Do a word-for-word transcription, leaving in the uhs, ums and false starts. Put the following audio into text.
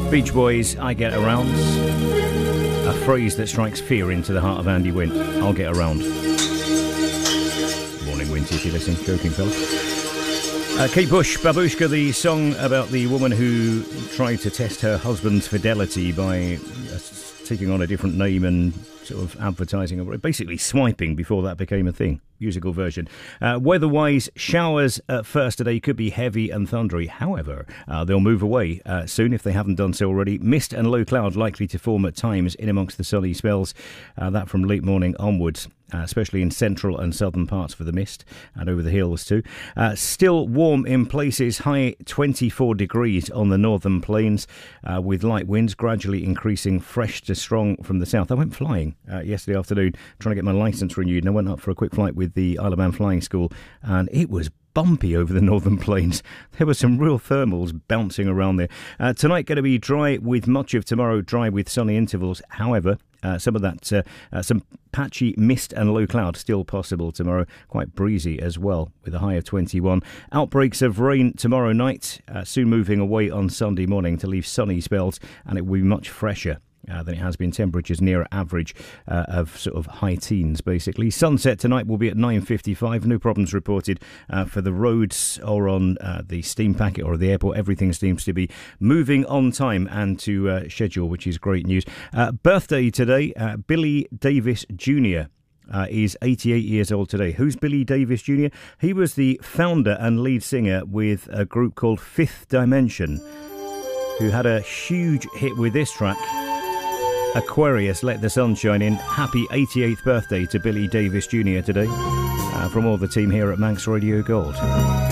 Beach Boys, I Get Around. A phrase that strikes fear into the heart of Andy Wint. I'll get around. Morning, Winty, if you're listening. Joking, fella. Uh, Kate Bush, Babushka, the song about the woman who tried to test her husband's fidelity by uh, taking on a different name and sort of advertising, or basically swiping before that became a thing. Musical version. Uh, weather-wise, showers at first today could be heavy and thundery. However, uh, they'll move away uh, soon if they haven't done so already. Mist and low cloud likely to form at times in amongst the sunny spells. Uh, that from late morning onwards. Uh, especially in central and southern parts for the mist and over the hills too. Uh, still warm in places, high twenty-four degrees on the northern plains uh, with light winds gradually increasing, fresh to strong from the south. I went flying uh, yesterday afternoon trying to get my licence renewed, and I went up for a quick flight with the Isle of Man Flying School, and it was bumpy over the northern plains. There were some real thermals bouncing around there. Uh, tonight going to be dry with much of tomorrow dry with sunny intervals. However, uh, some of that, uh, uh, some patchy mist and low cloud still possible tomorrow. Quite breezy as well with a high of twenty-one. Outbreaks of rain tomorrow night, uh, soon moving away on Sunday morning to leave sunny spells, and it will be much fresher Uh, than it has been. Temperatures near average uh, of sort of high teens, basically. Sunset tonight will be at nine fifty-five. No problems reported uh, for the roads or on uh, the steam packet or the airport. Everything seems to be moving on time and to uh, schedule, which is great news. Uh, birthday today, uh, Billy Davis Junior Uh, is eighty-eight years old today. Who's Billy Davis Junior? He was the founder and lead singer with a group called Fifth Dimension, who had a huge hit with this track, Aquarius, Let the Sun Shine In. Happy eighty-eighth birthday to Billy Davis Junior today uh, from all the team here at Manx Radio Gold.